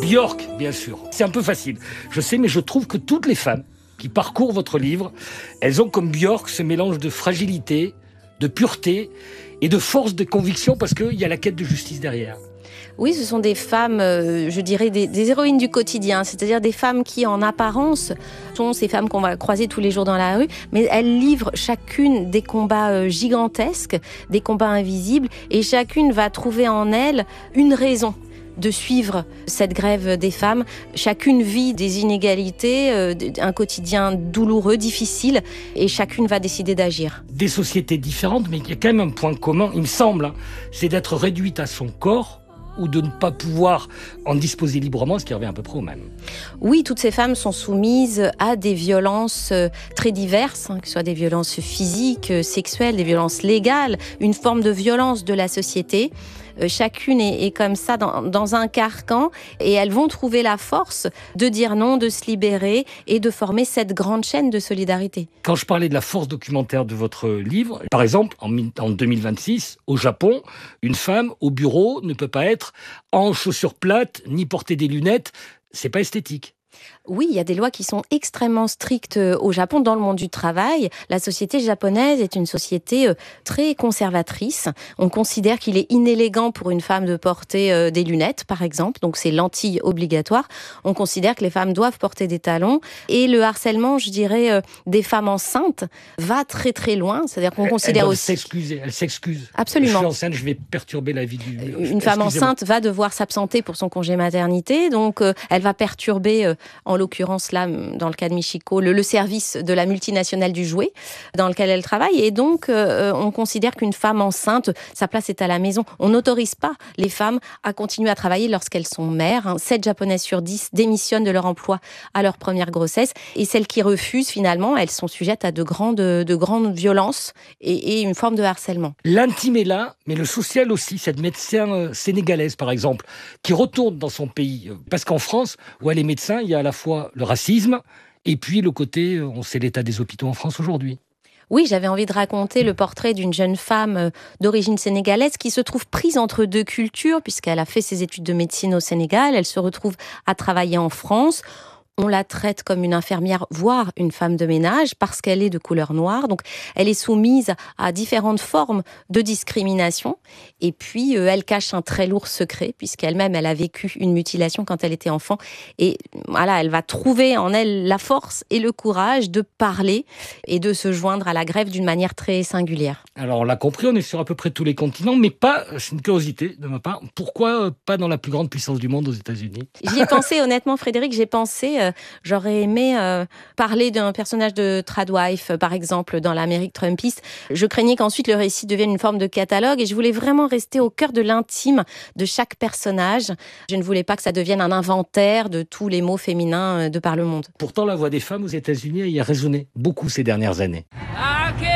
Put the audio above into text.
Björk, bien sûr. C'est un peu facile, je sais, mais je trouve que toutes les femmes qui parcourent votre livre, elles ont comme Björk ce mélange de fragilité, de pureté et de force de conviction parce qu'il y a la quête de justice derrière. Oui, ce sont des femmes, je dirais, des héroïnes du quotidien, c'est-à-dire des femmes qui, en apparence, sont ces femmes qu'on va croiser tous les jours dans la rue, mais elles livrent chacune des combats gigantesques, des combats invisibles, et chacune va trouver en elle une raison de suivre cette grève des femmes. Chacune vit des inégalités, un quotidien douloureux, difficile, et chacune va décider d'agir. Des sociétés différentes, mais il y a quand même un point commun, il me semble, c'est d'être réduite à son corps, ou de ne pas pouvoir en disposer librement, ce qui revient à peu près au même. Oui, toutes ces femmes sont soumises à des violences très diverses, que ce soit des violences physiques, sexuelles, des violences légales, une forme de violence de la société. Chacune est comme ça dans un carcan et elles vont trouver la force de dire non, de se libérer et de former cette grande chaîne de solidarité. Quand je parlais de la force documentaire de votre livre, par exemple, en 2026, au Japon, une femme au bureau ne peut pas être en chaussures plates ni porter des lunettes. C'est pas esthétique. Oui, il y a des lois qui sont extrêmement strictes au Japon dans le monde du travail. La société japonaise est une société très conservatrice. On considère qu'il est inélégant pour une femme de porter des lunettes, par exemple. Donc, c'est lentilles obligatoires. On considère que les femmes doivent porter des talons. Et le harcèlement, je dirais, des femmes enceintes va très, très loin. C'est-à-dire qu'on considère aussi... Elle s'excuse. Absolument. Je suis enceinte, je vais perturber la vie du... Une femme enceinte va devoir s'absenter pour son congé maternité. Donc, elle va perturber... en l'occurrence là, dans le cas de Michiko, le service de la multinationale du jouet dans lequel elle travaille. Et donc, on considère qu'une femme enceinte, sa place est à la maison. On n'autorise pas les femmes à continuer à travailler lorsqu'elles sont mères. 7 Japonaises sur 10 démissionnent de leur emploi à leur première grossesse. Et celles qui refusent, finalement, elles sont sujettes à de grandes violences et une forme de harcèlement. L'intime est là, mais le social aussi. Cette médecin sénégalaise, par exemple, qui retourne dans son pays. Parce qu'en France, où elle est médecin, il y a à la fois le racisme et puis le côté, on sait l'état des hôpitaux en France aujourd'hui. Oui, j'avais envie de raconter le portrait d'une jeune femme d'origine sénégalaise qui se trouve prise entre deux cultures puisqu'elle a fait ses études de médecine au Sénégal. Elle se retrouve à travailler en France. On la traite comme une infirmière, voire une femme de ménage, parce qu'elle est de couleur noire. Donc, elle est soumise à différentes formes de discrimination. Et puis, elle cache un très lourd secret, puisqu'elle-même, elle a vécu une mutilation quand elle était enfant. Et voilà, elle va trouver en elle la force et le courage de parler et de se joindre à la grève d'une manière très singulière. Alors, on l'a compris, on est sur à peu près tous les continents, mais pas, c'est une curiosité de ma part, pourquoi pas dans la plus grande puissance du monde, aux États-Unis ? J'y ai pensé, honnêtement, Frédéric, j'aurais aimé parler d'un personnage de Tradwife, par exemple, dans l'Amérique trumpiste. Je craignais qu'ensuite le récit devienne une forme de catalogue et je voulais vraiment rester au cœur de l'intime de chaque personnage. Je ne voulais pas que ça devienne un inventaire de tous les mots féminins de par le monde. Pourtant, la voix des femmes aux États-Unis y a résonné beaucoup ces dernières années.